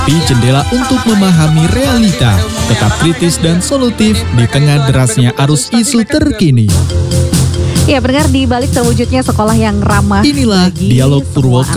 Tapi jendela untuk memahami realita, tetap kritis dan solutif di tengah derasnya arus isu terkini. Ya, pendengar, di balik terwujudnya sekolah yang ramah Inilah bagi Dialog semua Purwokerto